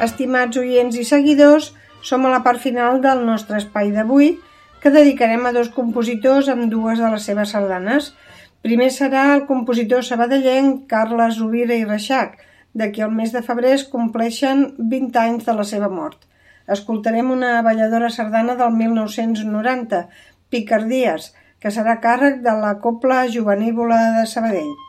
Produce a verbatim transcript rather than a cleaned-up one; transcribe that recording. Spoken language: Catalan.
Estimats oients i seguidors, som a la part final del nostre espai d'avui, que dedicarem a dos compositors amb dues de les seves sardanes. Primer serà el compositor sabadellenc Carles Rovira i Reixach, de qui el mes de febrer es compleixen vint anys de la seva mort. Escoltarem una balladora sardana del mil nou-cents noranta, Picardies, que serà a càrrec de la Cobla Jovenívola de Sabadell.